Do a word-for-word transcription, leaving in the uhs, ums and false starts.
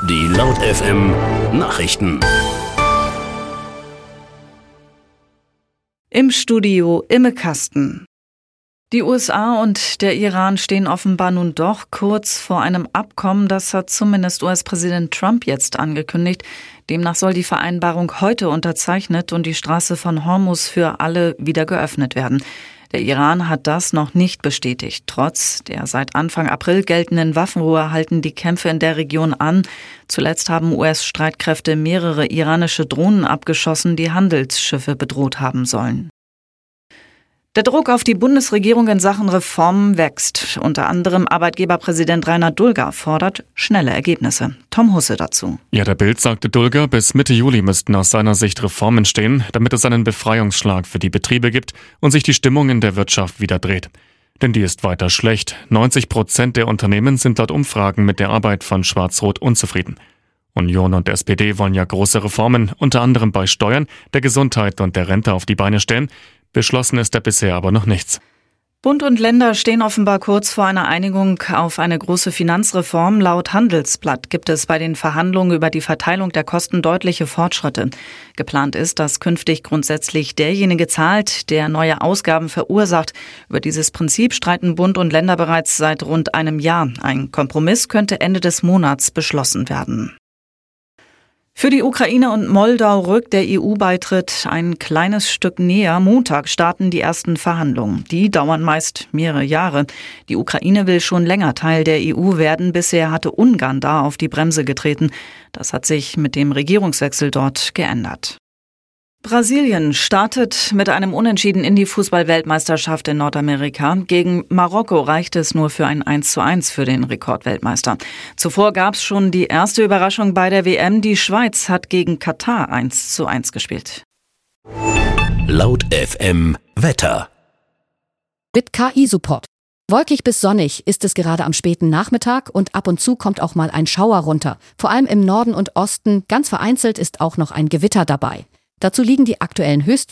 Die Laut F M Nachrichten. Im Studio Imme Kasten. Die U S A und der Iran stehen offenbar nun doch kurz vor einem Abkommen, das hat zumindest U S-Präsident Trump jetzt angekündigt. Demnach soll die Vereinbarung heute unterzeichnet und die Straße von Hormuz für alle wieder geöffnet werden. Der Iran hat das noch nicht bestätigt. Trotz der seit Anfang April geltenden Waffenruhe halten die Kämpfe in der Region an. Zuletzt haben U S-Streitkräfte mehrere iranische Drohnen abgeschossen, die Handelsschiffe bedroht haben sollen. Der Druck auf die Bundesregierung in Sachen Reformen wächst. Unter anderem Arbeitgeberpräsident Reinhard Dulger fordert schnelle Ergebnisse. Tom Husse dazu. Ja, der Bild sagte Dulger, bis Mitte Juli müssten aus seiner Sicht Reformen stehen, damit es einen Befreiungsschlag für die Betriebe gibt und sich die Stimmung in der Wirtschaft wieder dreht. Denn die ist weiter schlecht. neunzig Prozent der Unternehmen sind laut Umfragen mit der Arbeit von Schwarz-Rot unzufrieden. Union und S P D wollen ja große Reformen, unter anderem bei Steuern, der Gesundheit und der Rente auf die Beine stellen. Beschlossen ist da bisher aber noch nichts. Bund und Länder stehen offenbar kurz vor einer Einigung auf eine große Finanzreform. Laut Handelsblatt gibt es bei den Verhandlungen über die Verteilung der Kosten deutliche Fortschritte. Geplant ist, dass künftig grundsätzlich derjenige zahlt, der neue Ausgaben verursacht. Über dieses Prinzip streiten Bund und Länder bereits seit rund einem Jahr. Ein Kompromiss könnte Ende des Monats beschlossen werden. Für die Ukraine und Moldau rückt der E U-Beitritt ein kleines Stück näher. Montag starten die ersten Verhandlungen. Die dauern meist mehrere Jahre. Die Ukraine will schon länger Teil der E U werden. Bisher hatte Ungarn da auf die Bremse getreten. Das hat sich mit dem Regierungswechsel dort geändert. Brasilien startet mit einem Unentschieden in die Fußball-Weltmeisterschaft in Nordamerika. Gegen Marokko reichte es nur für ein eins zu eins für den Rekordweltmeister. Zuvor gab es schon die erste Überraschung bei der W M. Die Schweiz hat gegen Katar eins zu eins gespielt. Laut F M Wetter. Mit K I-Support. Wolkig bis sonnig ist es gerade am späten Nachmittag und ab und zu kommt auch mal ein Schauer runter. Vor allem im Norden und Osten, ganz vereinzelt ist auch noch ein Gewitter dabei. Dazu liegen die aktuellen Höchstwerte